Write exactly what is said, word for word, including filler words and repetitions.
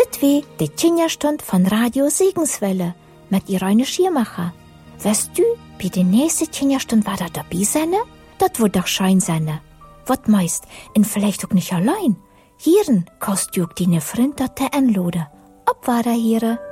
dit wie die Kinderstund von Radio Segenswelle mit Irene Schiermacher. Weißt du, bei der nächsten Kinderstund war da dabei sein? Das wird doch schein sein. Was meist, und vielleicht auch nicht allein. Hieren kannst du auch deine Freunde einladen. Ob war da hier?